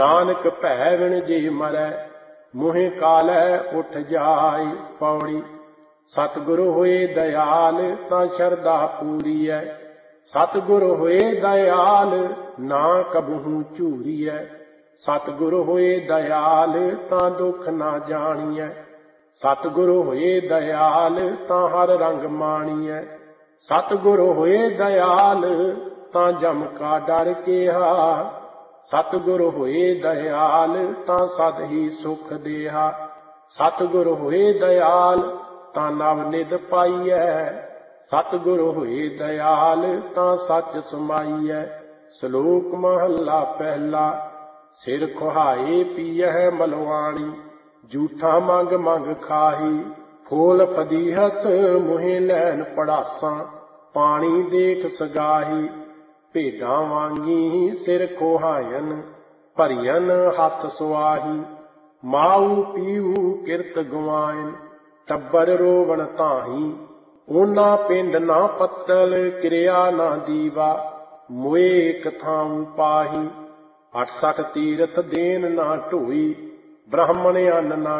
नानक भैविन जे मरै मुहे कालै उठ जाय। पौड़ी। सतगुरु होए दयाल तां शरदा पूरीऐ। सतगुरु होए दयाल ना कबहू झूरीऐ। सतगुरु होए दयाल तां दुख ना जाणीऐ। सतगुरु होए दयाल तां हर रंग माणीऐ। सतगुरु होए दयाल तां जम का डर केहा। सतगुरु होए दयाल तां सद ही सुख देहा। सतगुरु होए दयाल तां नव निध पाईऐ। सतगुरु होए दयाल तां सच समाईऐ। श्लोक महला पहला। सिर खुहाए पीयह मलवाणी झूठा मंग मंग खाही। फूल फदीहत मुहे नैन पड़ासां पानी देख सगाही। भेडां वांगी सिर खुहायन भरियन हथ सुआही। माऊ पीऊ किरत गवायन टब्बर रोवण ताही। ऊना पिंड ना पत्तल क्रिया ना दीवा मोए एक थाऊं पाही। 68 तीरथ देन ना ढोई ब्राह्मण अन्न ना